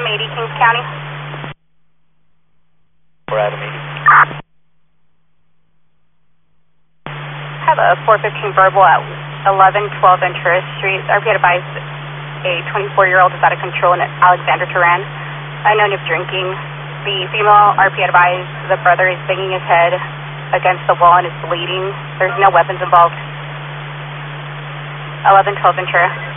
Adam 80, Kings County. For Adam 80. Have a 415 verbal at 1112 Ventura Street. RP advised a 24-year-old is out of control in Alexander Turan. Unknown of drinking. The female RP advised the brother is banging his head against the wall and is bleeding. There's no weapons involved. 1112 Ventura.